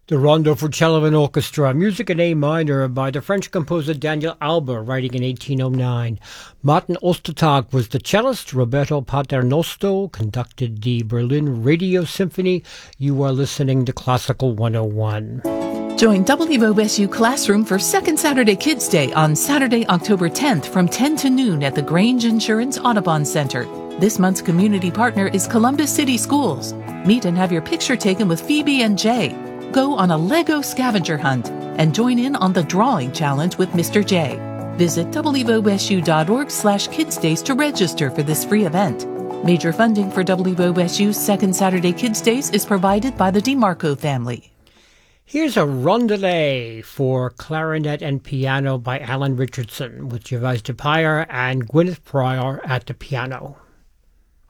The Rondo for Cello and Orchestra, music in A minor by the French composer Daniel Auber, writing in 1809. Martin Ostertag was the cellist. Roberto Paternoster conducted the Berlin Radio Symphony. You are listening to Classical 101. Join WOSU Classroom for Second Saturday Kids Day on Saturday, October 10th from 10 to noon at the Grange Insurance Audubon Center. This month's community partner is Columbus City Schools. Meet and have your picture taken with Phoebe and Jay. Go on a Lego scavenger hunt and join in on the drawing challenge with Mr. J. Visit wosu.org/kidsdays to register for this free event. Major funding for WOSU's Second Saturday Kids Days is provided by the DeMarco family. Here's a rondelet for clarinet and piano by Alan Richardson with Gervais Dupire and Gwyneth Pryor at the piano.